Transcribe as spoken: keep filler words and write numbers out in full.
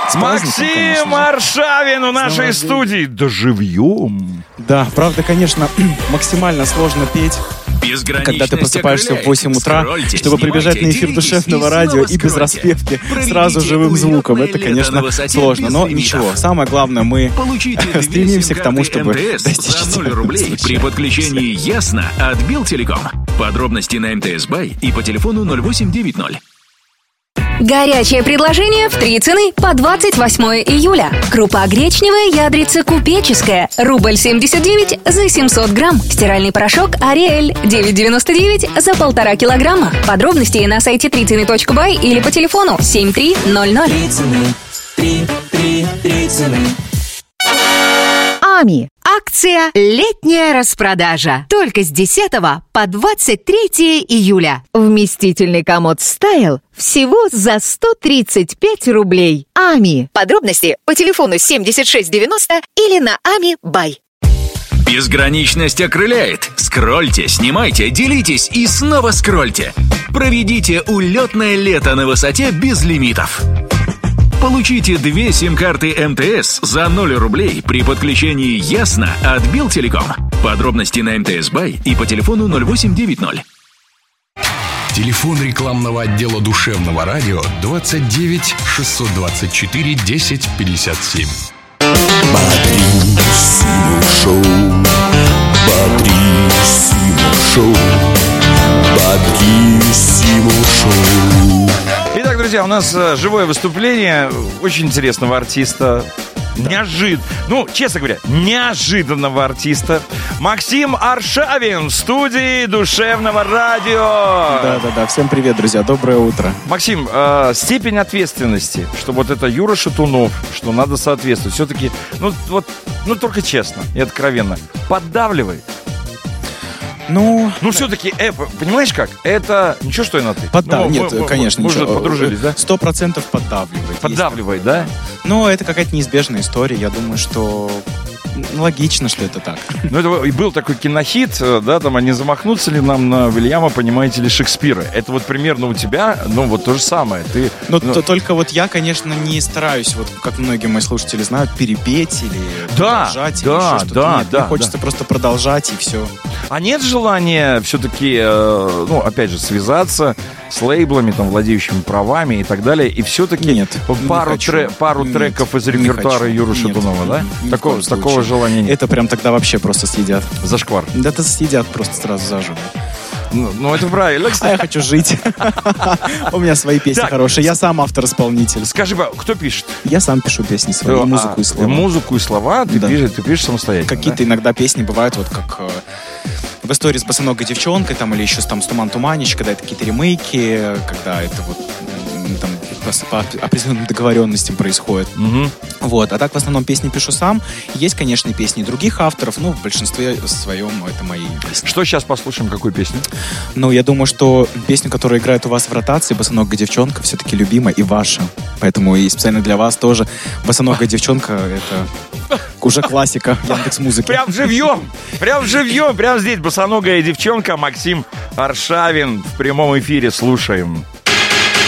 Максим Аршавин у нашей студии. Да живьем. Да, правда, конечно, максимально сложно петь, когда ты просыпаешься в восемь утра, чтобы прибежать на эфир душевного радио и без распевки, сразу живым звуком. Это, конечно, сложно, но ничего. Самое главное, мы стремимся к тому, чтобы достичь за ноль рублей при подключении «Ясно» от Билтелеком. Подробности на эм тэ эс Бай и по телефону ноль восемь девять ноль. Горячее предложение в три цены по двадцать восьмое июля. Крупа гречневая, ядрица купеческая. Рубль семьдесят девять за семьсот грамм. Стиральный порошок Ариэль девять девяносто девять за полтора килограмма. Подробности на сайте три цены точка бай или по телефону семь три ноль ноль. Три цены. Три, три, три цены. АМИ. Акция «Летняя распродажа». Только с десятого по двадцать третье июля. Вместительный комод «Стайл» всего за сто тридцать пять рублей. АМИ. Подробности по телефону семьдесят шесть девяносто или на ами бай. Безграничность окрыляет. Скрольте, снимайте, делитесь и снова скрольте. Проведите улетное лето на высоте без лимитов. Получите две сим-карты эм тэ эс за ноль рублей при подключении «Ясно» от Билтелеком. Подробности на эм тэ эс Бай и по телефону ноль восемь девять ноль. Телефон рекламного отдела душевного радио двадцать девять шестьсот двадцать четыре десять пятьдесят семь. Бодрissimo шоу, Бодрissimo шоу, Бодрissimo шоу. Итак, друзья, у нас живое выступление очень интересного артиста. Неожиданно, ну, честно говоря, неожиданного артиста. Максим Аршавин в студии душевного радио. Да-да-да, всем привет, друзья, доброе утро. Максим, э, степень ответственности, что вот это Юра Шатунов, что надо соответствовать, все-таки, ну, вот, ну, только честно и откровенно, поддавливает. Ну, ну все-таки, э, понимаешь как? Это ничего, что я на ты. Поддав... Ну, Нет, мы, конечно, мы ничего. уже подружились, да? Сто процентов поддавливает. Поддавливает, да? Ну, это какая-то неизбежная история. Я думаю, что логично, что это так. Ну, это и был такой кинохит, да, там, а не замахнуться ли нам на Вильяма, понимаете ли, Шекспира? Это вот примерно у тебя, ну, вот то же самое. Ты, Но ну... то, только вот я, конечно, не стараюсь, вот как многие мои слушатели знают, перепеть или да, продолжать, да, или еще что-то. Да, Нет, да, мне хочется да. просто продолжать, и все. А нет желания все-таки, э, ну, опять же, связаться с лейблами, там, владеющими правами и так далее, и все-таки нет, пару, не тре- пару нет, треков из репертуара Юры Шатунова, да? Ни Такого, такого желания нет. Это прям тогда вообще просто съедят. Зашквар. Да, это съедят просто сразу заживо. Ну, ну, это правильно, кстати. А я хочу жить. У меня свои песни хорошие. Я сам автор-исполнитель. Скажи, кто пишет? Я сам пишу песни свои, музыку и слова. Музыку и слова ты пишешь, ты пишешь самостоятельно. Какие-то иногда песни бывают, вот как в истории с босоногой девчонкой, там, или еще там с Туман Туманич, когда это какие-то ремейки, когда это вот там по определенным договоренностям происходит. Угу. Вот. А так в основном песни пишу сам. Есть, конечно, песни других авторов, но в большинстве своем это мои песни. Что сейчас послушаем, какую песню? Ну, я думаю, что песню, которая играет у вас в ротации, «Босоногая девчонка», все-таки любима и ваша. Поэтому и специально для вас тоже «Босоногая девчонка» — это уже классика Яндекс.Музыки. Прям живьем! Прям живьем! Прям здесь «Босоногая девчонка», Максим Аршавин в прямом эфире. Слушаем.